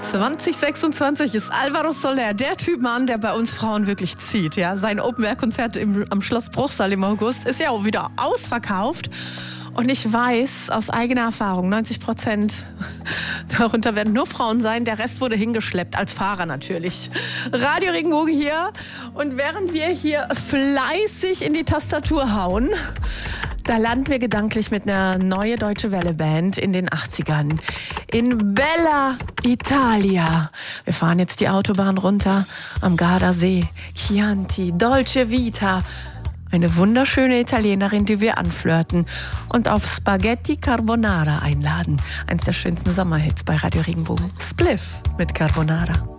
2026 ist Alvaro Soler der Typ Mann, der bei uns Frauen wirklich zieht. Ja? Sein Open-Air-Konzert am Schloss Bruchsal im August ist ja auch wieder ausverkauft. Und ich weiß aus eigener Erfahrung, 90% darunter werden nur Frauen sein. Der Rest wurde hingeschleppt, als Fahrer natürlich. Radio Regenbogen hier. Und während wir hier fleißig in die Tastatur hauen, da landen wir gedanklich mit einer neuen Deutsche Welle-Band in den 80ern. In Bella Italia. Wir fahren jetzt die Autobahn runter am Gardasee. Chianti, Dolce Vita. Eine wunderschöne Italienerin, die wir anflirten und auf Spaghetti Carbonara einladen. Eins der schönsten Sommerhits bei Radio Regenbogen. Spliff mit Carbonara.